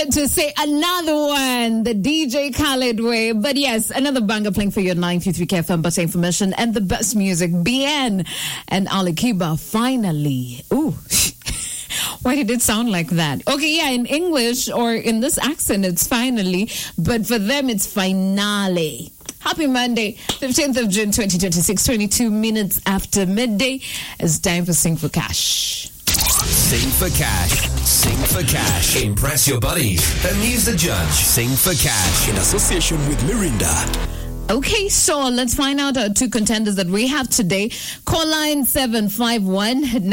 wanted to say another one, the DJ Khaled way. But yes, another banger playing for your 93 KFM But Information and the best music. BN and Ali Kiba finally. Ooh. Why did it sound like that? Okay, yeah, in English or in this accent, it's finally. But for them, it's finale. Happy Monday, 15th of June, 2026, 22 minutes after midday. It's time for Sing for Cash. Sing for cash. Sing for cash. Impress your buddies. Amuse the judge. Sing for cash. In association with Mirinda. Okay, so let's find out our two contenders that we have today. Call line 751